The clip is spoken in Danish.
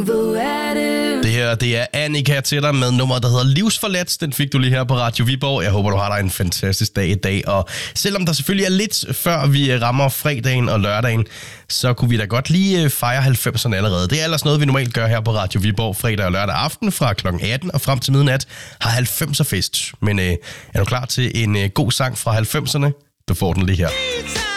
Det her, det er Annika til dig med nummeret, der hedder Livsforladt. Den fik du lige her på Radio Viborg. Jeg håber, du har dig en fantastisk dag i dag. Og selvom der selvfølgelig er lidt før vi rammer fredagen og lørdagen, så kunne vi da godt lige fejre 90'erne allerede. Det er ellers noget, vi normalt gør her på Radio Viborg fredag og lørdag aften fra kl. 18 og frem til midnat har 90'er fest. Men er du klar til en god sang fra 90'erne? Du får den lige her.